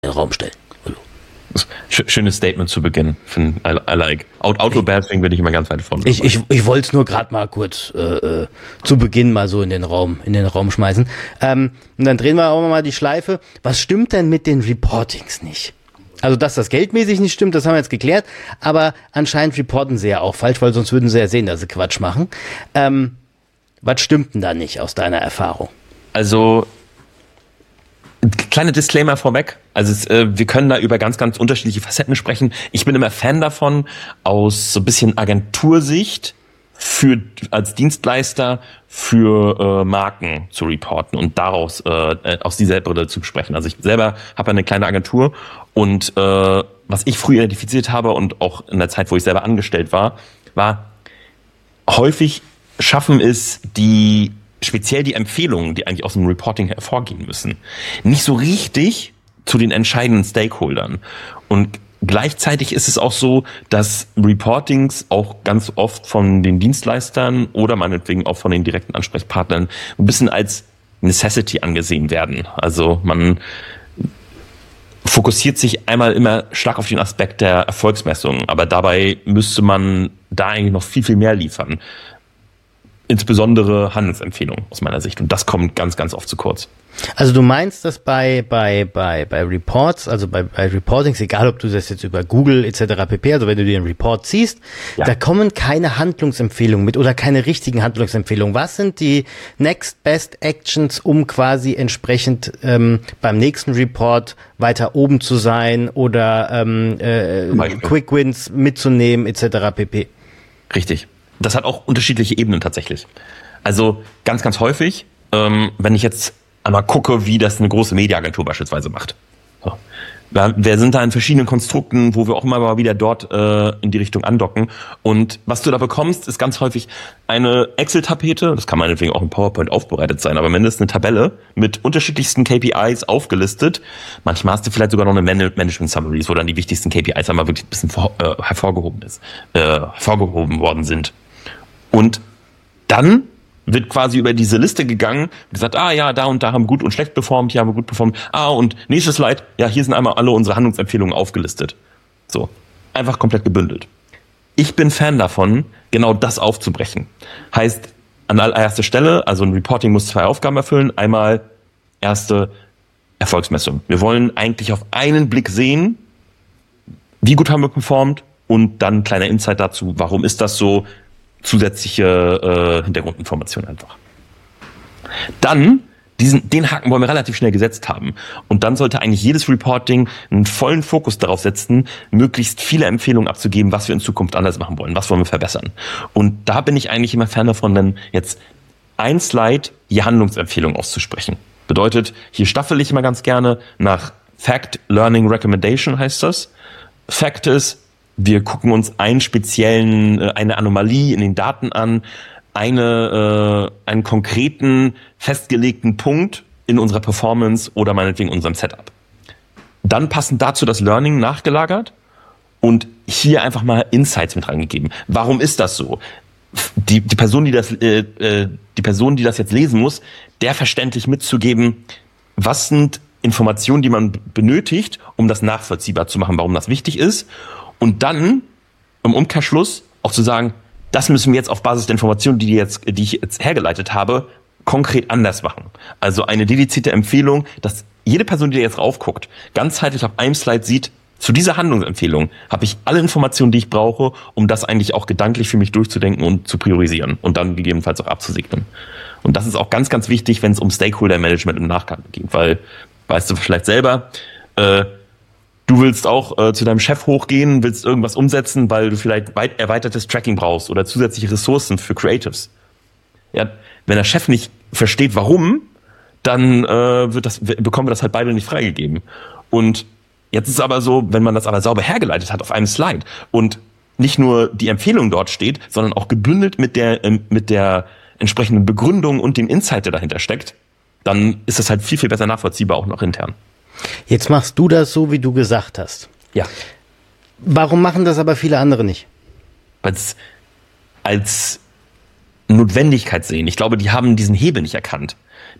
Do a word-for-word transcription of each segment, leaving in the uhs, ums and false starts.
den Raum stellen. Schönes Statement zu Beginn. I, I like. Autobashing bin ich immer ganz weit vorne. Ich, ich, ich wollte es nur gerade mal kurz äh, zu Beginn mal so in den Raum, in den Raum schmeißen. Ähm, und dann drehen wir auch mal die Schleife. Was stimmt denn mit den Reportings nicht? Also, dass das geldmäßig nicht stimmt, das haben wir jetzt geklärt. Aber anscheinend reporten sie ja auch falsch, weil sonst würden sie ja sehen, dass sie Quatsch machen. Ähm, was stimmt denn da nicht aus deiner Erfahrung? Also, kleine Disclaimer vorweg. Also es, äh, wir können da über ganz, ganz unterschiedliche Facetten sprechen. Ich bin immer Fan davon, aus so ein bisschen Agentursicht für als Dienstleister für äh, Marken zu reporten und daraus äh, aus dieser Brille zu sprechen. Also ich selber habe eine kleine Agentur und äh, was ich früh identifiziert habe und auch in der Zeit, wo ich selber angestellt war, war häufig schaffen es die speziell die Empfehlungen, die eigentlich aus dem Reporting hervorgehen müssen, nicht so richtig zu den entscheidenden Stakeholdern. Und gleichzeitig ist es auch so, dass Reportings auch ganz oft von den Dienstleistern oder meinetwegen auch von den direkten Ansprechpartnern ein bisschen als Necessity angesehen werden. Also man fokussiert sich einmal immer stark auf den Aspekt der Erfolgsmessung, aber dabei müsste man da eigentlich noch viel, viel mehr liefern. Insbesondere Handelsempfehlungen aus meiner Sicht. Und das kommt ganz, ganz oft zu kurz. Also du meinst, dass bei bei bei bei Reports, also bei bei Reportings, egal ob du das jetzt über Google et cetera pp., also wenn du dir einen Report ziehst, ja, da kommen keine Handlungsempfehlungen mit oder keine richtigen Handlungsempfehlungen. Was sind die Next Best Actions, um quasi entsprechend ähm, beim nächsten Report weiter oben zu sein oder ähm, äh, Quick Wins mitzunehmen et cetera pp.? Richtig. Das hat auch unterschiedliche Ebenen tatsächlich. Also ganz, ganz häufig, ähm, wenn ich jetzt einmal gucke, wie das eine große Mediaagentur beispielsweise macht. So. Wir, wir sind da in verschiedenen Konstrukten, wo wir auch immer mal wieder dort äh, in die Richtung andocken. Und was du da bekommst, ist ganz häufig eine Excel-Tapete, das kann meinetwegen auch in PowerPoint aufbereitet sein, aber mindestens eine Tabelle mit unterschiedlichsten K P Is aufgelistet. Manchmal hast du vielleicht sogar noch eine Management-Summaries, wo dann die wichtigsten K P Is einmal wirklich ein bisschen vor, äh, hervorgehoben ist, äh, hervorgehoben worden sind. Und dann wird quasi über diese Liste gegangen, gesagt, ah ja, da und da haben gut und schlecht performt, hier haben wir gut performt. Ah, und nächstes Slide, ja, hier sind einmal alle unsere Handlungsempfehlungen aufgelistet. So, einfach komplett gebündelt. Ich bin Fan davon, genau das aufzubrechen. Heißt, an allererster Stelle, also ein Reporting muss zwei Aufgaben erfüllen. Einmal erste Erfolgsmessung. Wir wollen eigentlich auf einen Blick sehen, wie gut haben wir performt und dann ein kleiner Insight dazu, warum ist das so, zusätzliche äh, Hintergrundinformationen einfach. Dann, diesen, den Haken wollen wir relativ schnell gesetzt haben. Und dann sollte eigentlich jedes Reporting einen vollen Fokus darauf setzen, möglichst viele Empfehlungen abzugeben, was wir in Zukunft anders machen wollen, was wollen wir verbessern. Und da bin ich eigentlich immer Fan davon, dann jetzt ein Slide die Handlungsempfehlung auszusprechen. Bedeutet, hier staffel ich immer ganz gerne nach Fact, Learning, Recommendation heißt das. Fact ist, wir gucken uns einen speziellen, eine Anomalie in den Daten an, eine, äh, einen konkreten, festgelegten Punkt in unserer Performance oder meinetwegen in unserem Setup. Dann passend dazu das Learning nachgelagert und hier einfach mal Insights mit reingegeben. Warum ist das so? Die, die Person, die das, äh, die Person, die das jetzt lesen muss, der verständlich mitzugeben, was sind Informationen, die man benötigt, um das nachvollziehbar zu machen, warum das wichtig ist. Und dann im Umkehrschluss auch zu sagen, das müssen wir jetzt auf Basis der Informationen, die, die, jetzt, die ich jetzt hergeleitet habe, konkret anders machen. Also eine dedizierte Empfehlung, dass jede Person, die da jetzt raufguckt, ganzheitlich auf einem Slide sieht, zu dieser Handlungsempfehlung habe ich alle Informationen, die ich brauche, um das eigentlich auch gedanklich für mich durchzudenken und zu priorisieren und dann gegebenenfalls auch abzusegnen. Und das ist auch ganz, ganz wichtig, wenn es um Stakeholder-Management im Nachgang geht, weil, weißt du vielleicht selber, äh, du willst auch äh, zu deinem Chef hochgehen, willst irgendwas umsetzen, weil du vielleicht weit erweitertes Tracking brauchst oder zusätzliche Ressourcen für Creatives. Ja, wenn der Chef nicht versteht, warum, dann äh, wird das, bekommen wir das halt beide nicht freigegeben. Und jetzt ist es aber so, wenn man das aber sauber hergeleitet hat auf einem Slide und nicht nur die Empfehlung dort steht, sondern auch gebündelt mit der äh, mit der entsprechenden Begründung und dem Insight, der dahinter steckt, dann ist das halt viel, viel besser nachvollziehbar, auch noch intern. Jetzt machst du das so, wie du gesagt hast. Ja. Warum machen das aber viele andere nicht? Weil es als Notwendigkeit sehen. Ich glaube, die haben diesen Hebel nicht erkannt.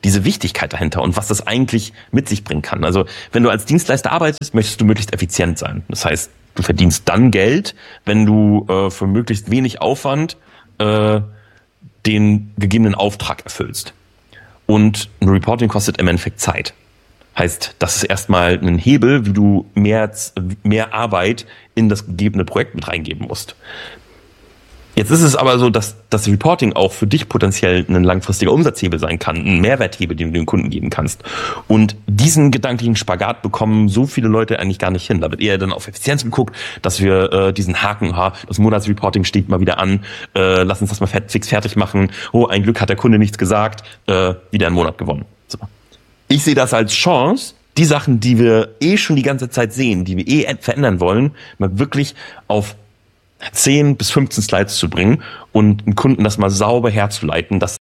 diese Wichtigkeit dahinter und was das eigentlich mit sich bringen kann. Also wenn du als Dienstleister arbeitest, möchtest du möglichst effizient sein. Das heißt, du verdienst dann Geld, wenn du äh, für möglichst wenig Aufwand äh, den gegebenen Auftrag erfüllst. Und ein Reporting kostet im Endeffekt Zeit. Heißt, das ist erstmal ein Hebel, wie du mehr, mehr Arbeit in das gegebene Projekt mit reingeben musst. Jetzt ist es aber so, dass das Reporting auch für dich potenziell ein langfristiger Umsatzhebel sein kann, ein Mehrwerthebel, den du den Kunden geben kannst. Und diesen gedanklichen Spagat bekommen so viele Leute eigentlich gar nicht hin. Da wird eher dann auf Effizienz geguckt, dass wir äh, diesen Haken, ha, das Monatsreporting steht mal wieder an, äh, lass uns das mal fix fertig machen. Oh, ein Glück hat der Kunde nichts gesagt, äh, wieder einen Monat gewonnen. So. Ich sehe das als Chance, die Sachen, die wir eh schon die ganze Zeit sehen, die wir eh verändern wollen, mal wirklich auf zehn bis fünfzehn Slides zu bringen und dem Kunden das mal sauber herzuleiten, dass